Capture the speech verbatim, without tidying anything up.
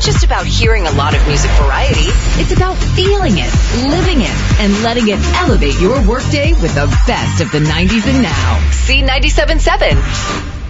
isn't just about hearing a lot of music variety. It's about feeling it, living it, and letting it elevate your workday with the best of the nineties and now. C ninety-seven point seven.